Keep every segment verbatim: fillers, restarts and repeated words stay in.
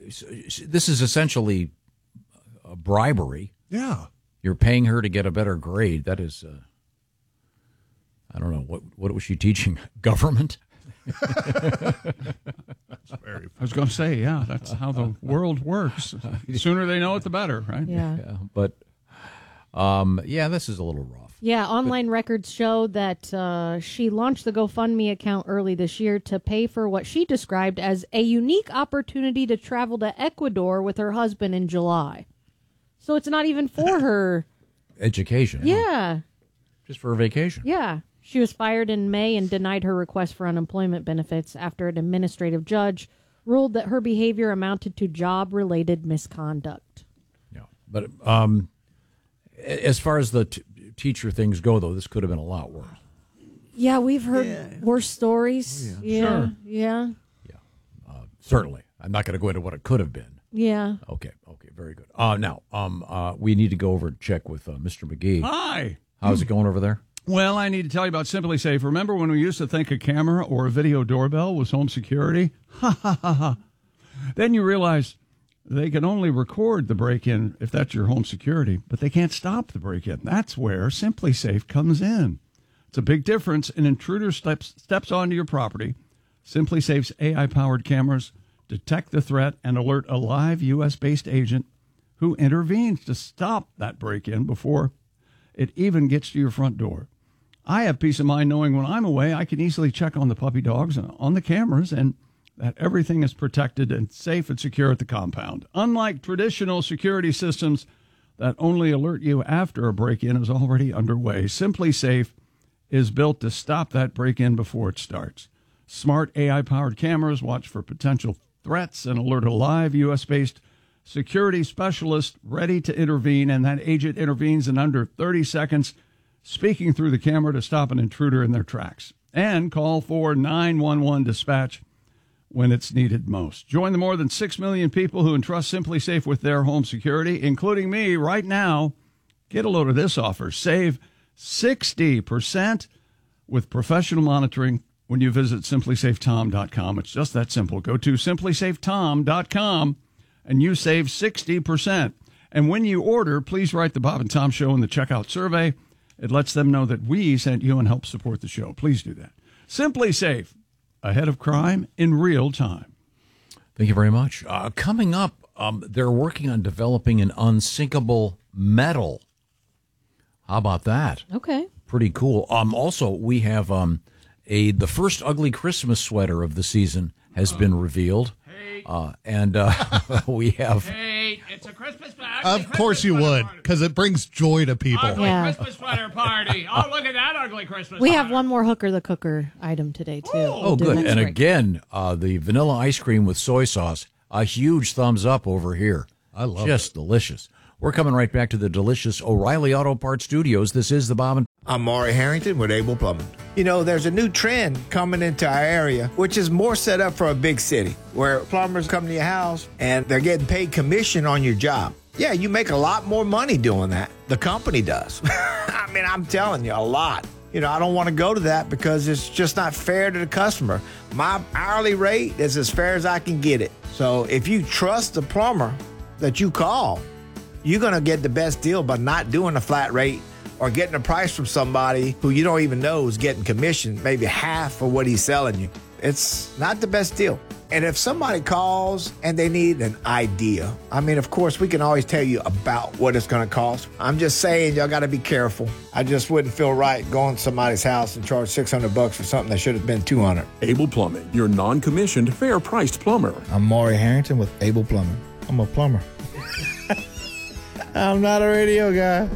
this is essentially a bribery. Yeah. You're paying her to get a better grade. That is, uh, I don't know, what what was she teaching? Government? That's very I was going to say, yeah, that's how the world works. The sooner they know it, the better, right? Yeah. yeah but, um, yeah, this is a little rough. Yeah, online but, records show that uh, she launched the GoFundMe account early this year to pay for what she described as a unique opportunity to travel to Ecuador with her husband in July. So it's not even for her education. Yeah. Huh? Just for a vacation. Yeah. She was fired in May and denied her request for unemployment benefits after an administrative judge ruled that her behavior amounted to job-related misconduct. Yeah. But um, as far as the t- teacher things go, though, this could have been a lot worse. Yeah, we've heard yeah. worse stories. Oh, yeah. Yeah. Sure. Yeah. Yeah. Uh, certainly. I'm not going to go into what it could have been. Yeah. Okay. Okay. Very good. Uh, now, um, uh, we need to go over and check with uh, Mister McGee. Hi. How's it going over there? Well, I need to tell you about Simply Safe. Remember when we used to think a camera or a video doorbell was home security? Ha, ha, ha, ha. Then you realize they can only record the break-in if that's your home security, but they can't stop the break-in. That's where Simply Safe comes in. It's a big difference. An intruder steps, steps onto your property. Simply Safe's A I-powered cameras detect the threat and alert a live U S-based agent who intervenes to stop that break-in before it even gets to your front door. I have peace of mind knowing when I'm away, I can easily check on the puppy dogs and on the cameras and that everything is protected and safe and secure at the compound. Unlike traditional security systems that only alert you after a break-in is already underway, Simply Safe is built to stop that break-in before it starts. Smart A I-powered cameras watch for potential threats and alert a live U S-based security specialist ready to intervene, and that agent intervenes in under thirty seconds, speaking through the camera to stop an intruder in their tracks. And call for nine one one dispatch when it's needed most. Join the more than six million people who entrust Simply Safe with their home security, including me right now. Get a load of this offer. Save sixty percent with professional monitoring when you visit simply safe tom dot com. It's just that simple. Go to simply safe tom dot com and you save sixty percent. And when you order, please write the Bob and Tom Show in the checkout survey. It lets them know that we sent you and help support the show. Please do that. Simply Safe, ahead of crime in real time. Thank you very much. Uh, coming up, um, they're working on developing an unsinkable metal. How about that? Okay. Pretty cool. Um, also, we have um, a the first ugly Christmas sweater of the season has been revealed. Uh, and uh, we have... Hey, it's a Christmas party. Of course you would, because it brings joy to people. Ugly Yeah. Christmas sweater party. Oh, look at that ugly Christmas We sweater. have one more Hooker the Cooker item today, too. Ooh. Oh, We'll do good. next And break. again, uh, the vanilla ice cream with soy sauce, a huge thumbs up over here. I love Just it. delicious. We're coming right back to the delicious O'Reilly Auto Parts Studios. This is the Bob and I'm Maury Harrington with Able Plumbing. You know, there's a new trend coming into our area, which is more set up for a big city, where plumbers come to your house and they're getting paid commission on your job. Yeah, you make a lot more money doing that. The company does. I mean, I'm telling you, a lot. You know, I don't want to go to that because it's just not fair to the customer. My hourly rate is as fair as I can get it. So if you trust the plumber that you call, you're going to get the best deal by not doing a flat rate or getting a price from somebody who you don't even know is getting commission, maybe half of what he's selling you. It's not the best deal. And if somebody calls and they need an idea, I mean, of course, we can always tell you about what it's going to cost. I'm just saying, y'all got to be careful. I just wouldn't feel right going to somebody's house and charge six hundred bucks for something that should have been two hundred. Able Plumbing, your non-commissioned, fair-priced plumber. I'm Maury Harrington with Able Plumbing. I'm a plumber. I'm not a radio guy.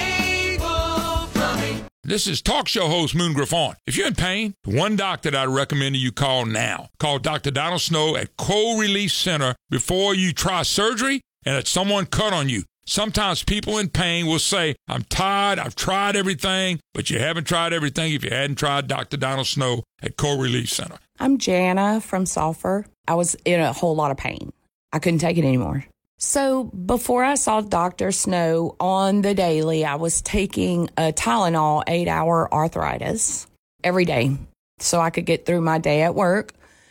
This is talk show host Moon Griffon. If you're in pain, the one doctor that I recommend you call now. Call Doctor Donald Snow at Cold Relief Center before you try surgery and that someone cut on you. Sometimes people in pain will say, I'm tired, I've tried everything, but you haven't tried everything if you hadn't tried Doctor Donald Snow at Cold Relief Center. I'm Jana from Sulphur. I was in a whole lot of pain. I couldn't take it anymore. So before I saw Doctor Snow on the daily, I was taking a Tylenol eight-hour arthritis every day so I could get through my day at work.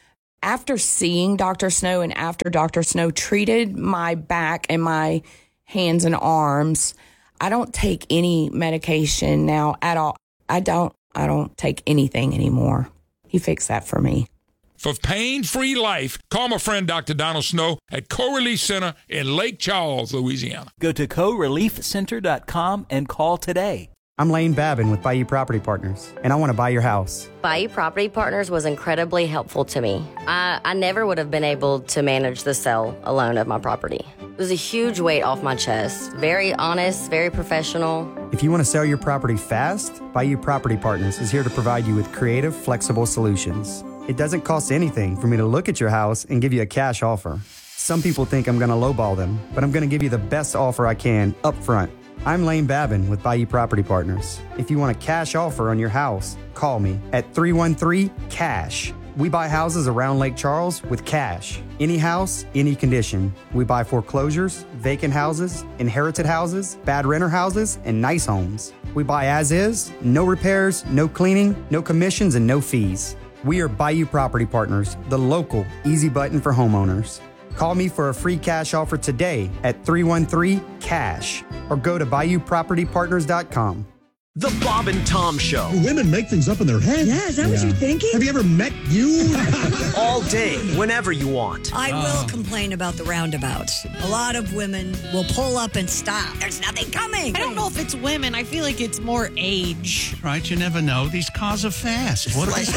after seeing Doctor Snow and after Doctor Snow treated my back and my hands and arms, I don't take any medication now at all. I don't, I don't take anything anymore. He fixed that for me. For pain-free life, call my friend Doctor Donald Snow at Co-Relief Center in Lake Charles, Louisiana. Go to co relief center dot com and call today. I'm Lane Babin with Bayou Property Partners, and I want to buy your house. Bayou Property Partners was incredibly helpful to me. I, I never would have been able to manage the sale alone of my property. It was a huge weight off my chest. Very honest, very professional. If you want to sell your property fast, Bayou Property Partners is here to provide you with creative, flexible solutions. It doesn't cost anything for me to look at your house and give you a cash offer. Some people think I'm going to lowball them, but I'm going to give you the best offer I can up front. I'm Lane Babin with Bayou Property Partners. If you want a cash offer on your house, call me at three one three, C A S H. We buy houses around Lake Charles with cash. Any house, any condition. We buy foreclosures, vacant houses, inherited houses, bad renter houses, and nice homes. We buy as is, no repairs, no cleaning, no commissions, and no fees. We are Bayou Property Partners, the local easy button for homeowners. Call me for a free cash offer today at three one three, C A S H or go to bayou property partners dot com. The Bob and Tom Show. Women make things up in their head. Yeah, is that yeah. what you're thinking? Have you ever met you? All day, whenever you want. I oh. will complain about the roundabouts. A lot of women will pull up and stop. There's nothing coming. I don't know if it's women. I feel like it's more age. Right, you never know. These cars are fast. What are we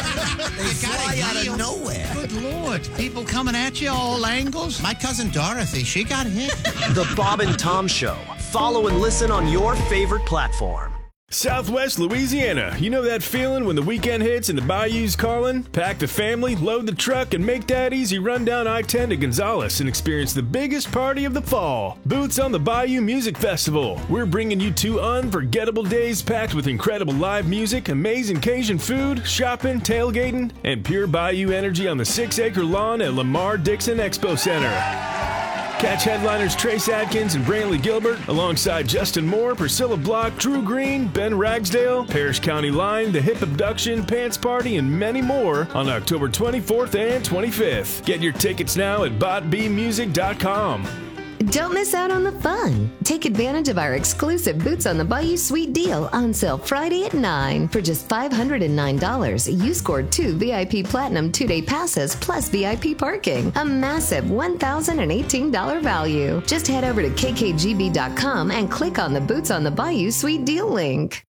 They fly out of nowhere. Good Lord. People coming at you all angles. My cousin Dorothy, she got hit. The Bob and Tom Show. Follow and listen on your favorite platform. Southwest Louisiana. You know that feeling when the weekend hits and the bayou's calling? Pack the family, load the truck, and make that easy run down I ten to Gonzales and experience the biggest party of the fall. Boots on the Bayou Music Festival. We're bringing you two unforgettable days packed with incredible live music, amazing Cajun food, shopping, tailgating, and pure bayou energy on the six-acre lawn at Lamar Dixon Expo Center. Catch headliners Trace Adkins and Brantley Gilbert alongside Justin Moore, Priscilla Block, Drew Green, Ben Ragsdale, Parrish County Line, The Hip Abduction, Pants Party, and many more on October twenty-fourth and twenty-fifth. Get your tickets now at bot b music dot com. Don't miss out on the fun. Take advantage of our exclusive Boots on the Bayou Suite deal on sale Friday at nine. For just five hundred nine dollars, you scored two V I P Platinum two-day passes plus V I P parking. A massive one thousand eighteen dollars value. Just head over to k k g b dot com and click on the Boots on the Bayou Suite deal link.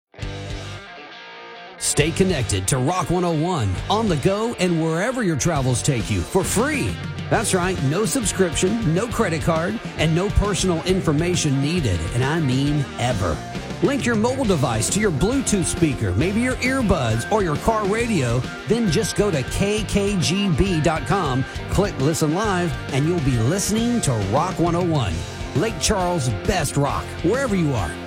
Stay connected to Rock one oh one on the go and wherever your travels take you for free. That's right, no subscription, no credit card, and no personal information needed, and I mean ever. Link your mobile device to your Bluetooth speaker, maybe your earbuds or your car radio, then just go to k k g b dot com, click Listen Live, and you'll be listening to Rock one oh one, Lake Charles' best rock, wherever you are.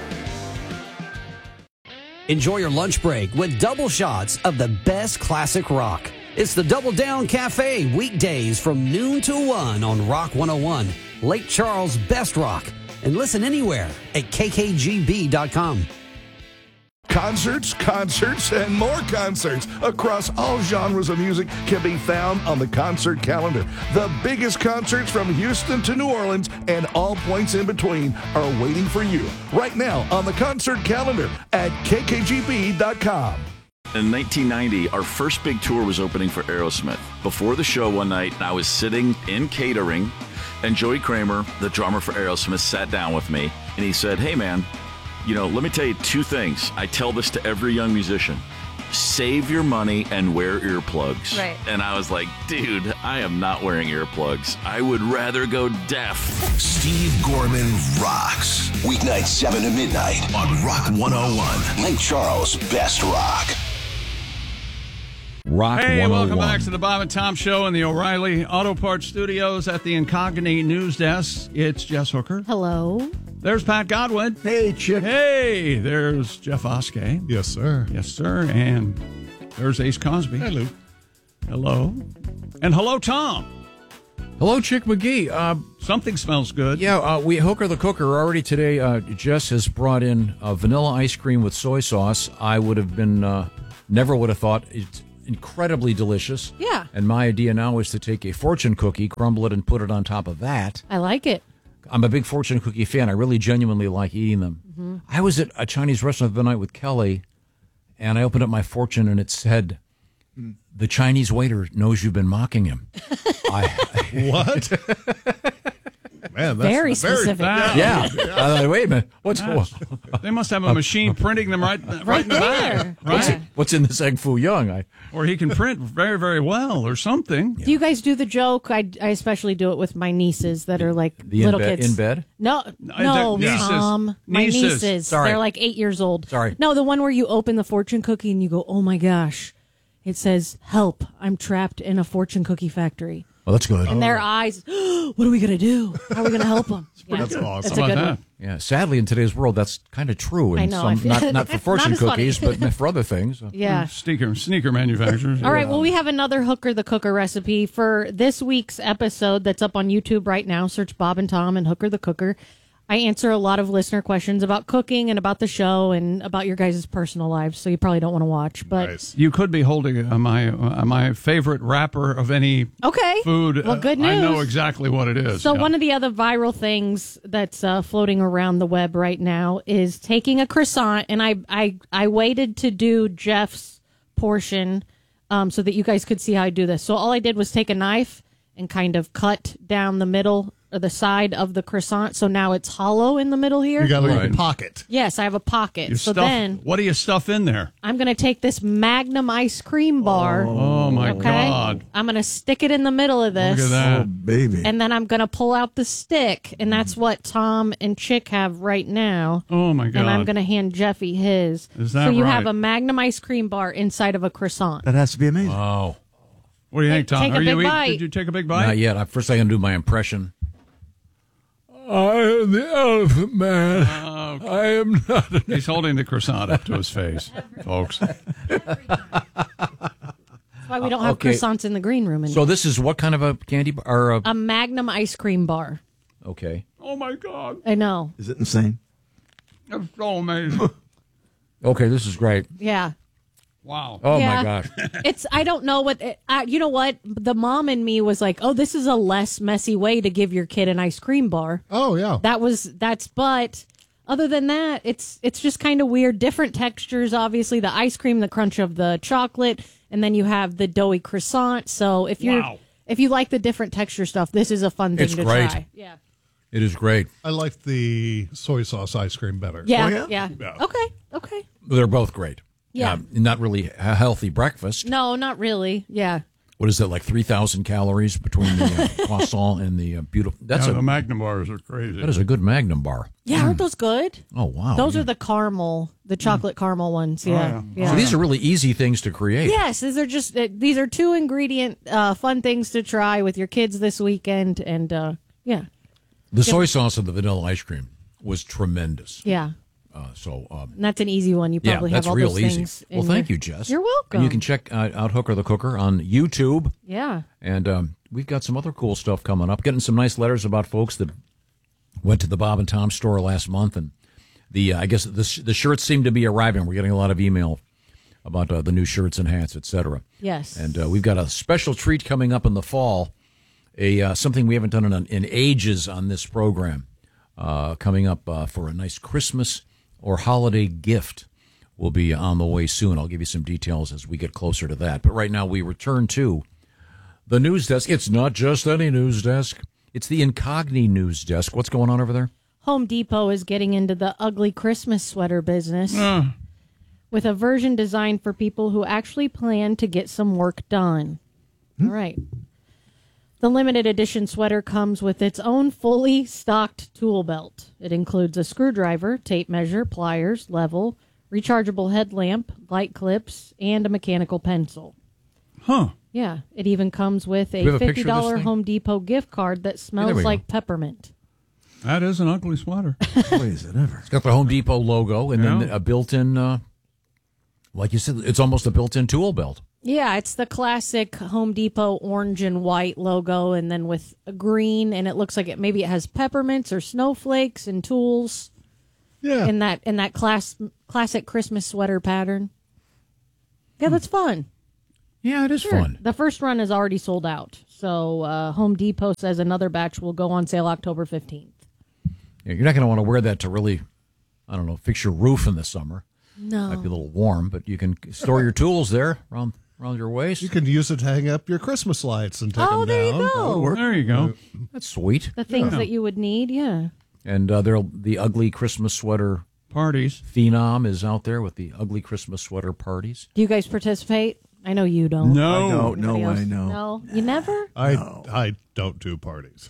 Enjoy your lunch break with double shots of the best classic rock. It's the Double Down Cafe, weekdays from noon to one on Rock one oh one, Lake Charles' best rock. And listen anywhere at k k g b dot com. Concerts, concerts, and more concerts across all genres of music can be found on the concert calendar. The biggest concerts from Houston to New Orleans and all points in between are waiting for you right now on the concert calendar at k k g b dot com. In nineteen ninety, our first big tour was opening for Aerosmith. Before the show one night, I was sitting in catering, and Joey Kramer, the drummer for Aerosmith, sat down with me, and he said, "Hey, man, you know, let me tell you two things. I tell this to every young musician. Save your money and wear earplugs." Right. And I was like, dude, I am not wearing earplugs. I would rather go deaf. Steve Gorman rocks. Weeknights seven to midnight on Rock one oh one. Lake Charles' best rock. Rock hey, one oh one. Welcome back to the Bob and Tom Show in the O'Reilly Auto Parts Studios at the Incognito News Desk. It's Jess Hooker. Hello. There's Pat Godwin. Hey, chick. Hey, there's Jeff Oskey. Yes, sir. Yes, sir. And there's Ace Cosby. Hello. Hello. And hello, Tom. Hello, Chick McGee. Uh, Something smells good. Yeah, uh, we Hooker the Cooker already today. Uh, Jess has brought in uh, vanilla ice cream with soy sauce. I would have been, uh, never would have thought it, incredibly delicious. Yeah. And my idea now is to take a fortune cookie, crumble it, and put it on top of that. I like it. I'm a big fortune cookie fan. I really genuinely like eating them. Mm-hmm. I was at a Chinese restaurant the other night with Kelly, and I opened up my fortune, and it said, "The Chinese waiter knows you've been mocking him." I, What? Man, that's Very specific. That- yeah. I thought, wait a minute. What's They must have a machine printing them right, right, in the back, what's, right? what's in this egg foo young? I Or he can print very, very well, or something. Do you guys do the joke? I, I especially do it with my nieces that are like the in little bed, kids. in bed. No, no, the- nieces. Tom. My Nieces. nieces. Sorry. They're like eight years old. Sorry. No, the one where you open the fortune cookie and you go, "Oh my gosh!" It says, "Help! I'm trapped in a fortune cookie factory." Well, that's good. And their eyes, "What are we gonna do? How are we gonna help them?" Yeah, That's awesome. It's a How good about one. Yeah, sadly, in today's world, that's kind of true. In I know, I Some, feel- not, not for fortune Not as funny. cookies, but for other things. Yeah. Sneaker, sneaker manufacturers. All right, well, we have another Hooker the Cooker recipe for this week's episode that's up on YouTube right now. Search Bob and Tom and Hooker the Cooker. I answer a lot of listener questions about cooking and about the show and about your guys' personal lives, so you probably don't want to watch. But Nice. You could be holding uh, my uh, my favorite wrapper of any okay, food. Well, good Uh, I know news. exactly what it is. So yeah. one of the other viral things that's uh, floating around the web right now is taking a croissant, and I I, I waited to do Jeff's portion um, so that you guys could see how I do this. So all I did was take a knife and kind of cut down the middle or the side of the croissant, so now it's hollow in the middle here. You got a little Right. pocket. Yes, I have a pocket. You so stuff- then what do you stuff in there? I'm going to take this Magnum ice cream bar. Oh my okay? God! I'm going to stick it in the middle of this. Look at that. Baby. And then I'm going to pull out the stick, and that's what Tom and Chick have right now. Oh my God! And I'm going to hand Jeffy his. Is that so you right? have a Magnum ice cream bar inside of a croissant. That has to be amazing. Oh, What do you think, Take- Tom? take a Are you big eat- bite. Did you take a big bite? not yet. I- First, I got to do my impression. I am the Elephant Man. Oh, okay. I am not. An He's holding the croissant up to his face, folks. That's why we don't have Okay. croissants in the green room. So this is what kind of a candy bar? Or a, a Magnum ice cream bar. okay. Oh my God! I know. Is it insane? That's so amazing. Okay, this is great. Yeah. Wow. Oh Yeah. my gosh. It's, I don't know what, it, uh, you know what? The mom in me was like, oh, this is a less messy way to give your kid an ice cream bar. Oh, yeah. That was, that's, but other than that, it's, it's just kind of weird. Different textures, obviously, the ice cream, the crunch of the chocolate, and then you have the doughy croissant. So if you're, Wow. if you like the different texture stuff, this is a fun thing It's to great. try. Yeah. It is great. I like the soy sauce ice cream better. Yeah, Oh, yeah? yeah. Yeah. Okay. Okay. They're both great. Yeah. Uh, not really a healthy breakfast. No, not really. Yeah. What is that, like three thousand calories between the uh, croissant and the uh, beautiful... That's Yeah, a the Magnum bars are crazy. That is a good Magnum bar. Yeah, aren't those good? Oh, wow. Those Yeah. are the caramel, the chocolate caramel ones. Yeah. yeah. So these are really easy things to create. Yes, these are just uh, these are two ingredient uh, fun things to try with your kids this weekend, and uh, yeah, The soy sauce and the vanilla ice cream was tremendous. yeah, Uh, so, um, and that's an easy one. You yeah, probably that's have all real those easy. things. Well, in thank your- you, Jess. You're welcome. And you can check uh, out Hooker the Cooker on YouTube. Yeah, And um, we've got some other cool stuff coming up. Getting some nice letters about folks that went to the Bob and Tom store last month, and the uh, I guess the sh- the shirts seem to be arriving. We're getting a lot of email about uh, the new shirts and hats, et cetera. Yes. And uh, we've got a special treat coming up in the fall. A uh, something we haven't done in, in ages on this program. Uh, coming up uh, for a nice Christmas or holiday gift will be on the way soon. I'll give you some details as we get closer to that. But right now we return to the news desk. It's not just any news desk. It's the Incogni news desk. What's going on over there? Home Depot is getting into the ugly Christmas sweater business Uh, with a version designed for people who actually plan to get some work done. All right. The limited edition sweater comes with its own fully stocked tool belt. It includes a screwdriver, tape measure, pliers, level, rechargeable headlamp, light clips, and a mechanical pencil. huh. Yeah, it even comes with we a have a picture fifty of this dollars thing? Home Depot gift card that we smells go. like peppermint. That is an ugly sweater. Boy, is it ever. It's got the Home Depot logo and then Yeah. a built-in, uh, like you said, it's almost a built-in tool belt. Yeah, it's the classic Home Depot orange and white logo, and then with a green, and it looks like it maybe it has peppermints or snowflakes and tools. Yeah. In that in that class classic Christmas sweater pattern. Yeah, that's fun. Yeah, it is Sure. fun. The first run is already sold out. So uh, Home Depot says another batch will go on sale October fifteenth. Yeah, you're not going to want to wear that to really, I don't know, fix your roof in the summer. No. Might be a little warm, but you can store your tools there around around your waist. You can use it to hang up your Christmas lights and take Oh, them there you down. go. That'll work. There you go. That's sweet. The things Yeah. that you would need, yeah. And uh, there'll the ugly Christmas sweater Parties. phenom is out there with the ugly Christmas sweater parties. Do you guys participate? I know you don't. No. I don't. No Anybody way, else? no. No? You never? I I don't do parties.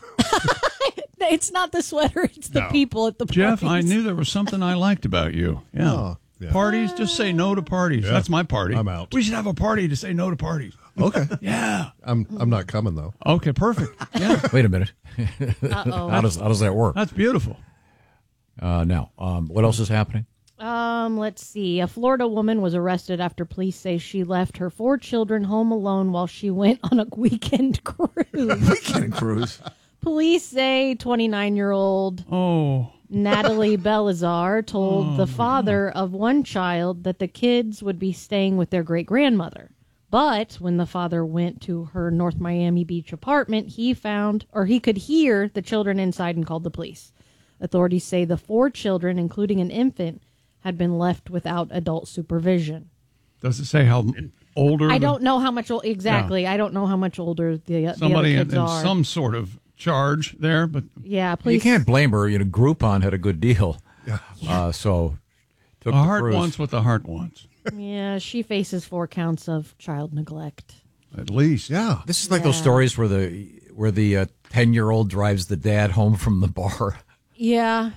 It's not the sweater, it's the No. people at the parties. Jeff, I knew there was something I liked about you. Yeah. Oh, yeah. Parties, just say no to parties. Yeah. That's my party. I'm out. We should have a party to say no to parties. Okay. Yeah. I'm I'm not coming though. Okay, perfect. Yeah. Wait a minute. Uh-oh. how does how does that work? That's beautiful. Uh, now, um, what else is happening? Um, let's see. A Florida woman was arrested after police say she left her four children home alone while she went on a weekend cruise. Weekend cruise. Police say twenty-nine-year-old Oh. Natalie Belazar told the father of one child that the kids would be staying with their great-grandmother. But when the father went to her North Miami Beach apartment, he found, or he could hear the children inside and called the police. Authorities say the four children, including an infant, had been left without adult supervision. Does it say how older? I the- don't know how much, o- exactly. I don't know how much older the, the Somebody other in, kids in are. some sort of charge there, but yeah, please. You can't blame her. You know, Groupon had a good deal. Yeah. Uh, so took the the heart cruise. wants what the heart wants. Yeah, she faces four counts of child neglect. At least. Yeah. This is like Yeah. those stories where the where the uh, ten-year-old drives the dad home from the bar. Yeah.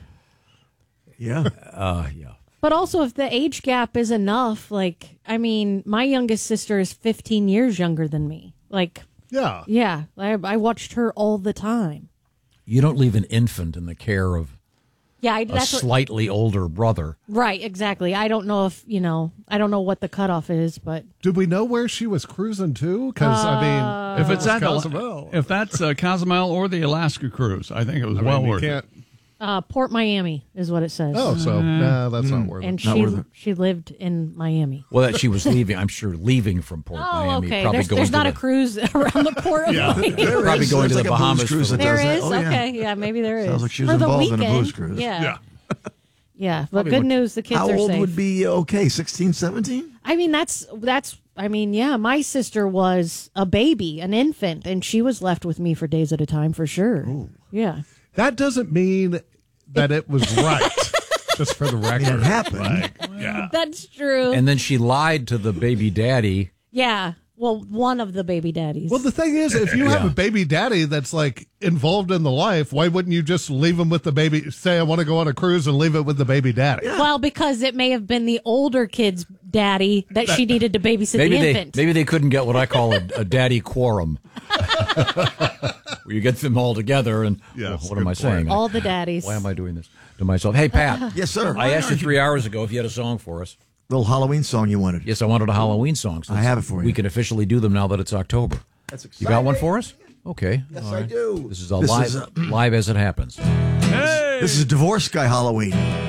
Yeah. Uh, yeah. But also, if the age gap is enough, like, I mean, my youngest sister is fifteen years younger than me. Like, Yeah. yeah, I, I watched her all the time. You don't leave an infant in the care of Yeah, I, a that's what, slightly older brother. right, exactly. I don't know if, you know, I don't know what the cutoff is, but Did we know where she was cruising to? Because I mean, If it's it at was the, Cozumel. if that's uh, Cozumel or the Alaska cruise, I think it was I well mean, you worth can't. it. uh, Port Miami is what it says. Oh, so nah, that's not worth and it. Not she worth it. she lived in Miami. Well, that she was leaving. I'm sure leaving from Port Oh, Miami. okay. Probably There's, going there's to not the, a cruise around the port of Yeah. Miami. There Probably is. going There's to the like a booze Bahamas cruise for that the- There does that. is? Oh, yeah. Okay, yeah, maybe there is. Sounds like she was For the involved in a weekend. booze cruise. Yeah. Yeah. Yeah, but Probably good would- news, the kids How are old safe. would be okay? sixteen, seventeen? I mean, that's that's. I mean, yeah, my sister was a baby, an infant, and she was left with me for days at a time, for sure. Yeah, That doesn't mean that it was right. Just for the record. It happened. Like, yeah. that's true. and then she lied to the baby daddy. yeah, well, one of the baby daddies. Well, the thing is, if you have Yeah. a baby daddy that's like involved in the life, why wouldn't you just leave him with the baby? Say, I want to go on a cruise and leave it with the baby daddy. well, because it may have been the older kid's daddy that she needed to babysit Maybe the they infant. maybe they couldn't get what I call a, a daddy quorum. Where you get them all together and Yes, well, what good am I point. saying? All the daddies. Why am I doing this to myself? Hey, Pat. Yes, sir. I asked you three hours ago if you had a song for us. Little Halloween song you wanted. Yes, I wanted a Halloween song. So I have it for you. We can officially do them now that it's October. That's You got one for us? Okay. Yes, All I right. do. This is a This live, is a- live as it happens. Hey! This is Divorce Guy Halloween.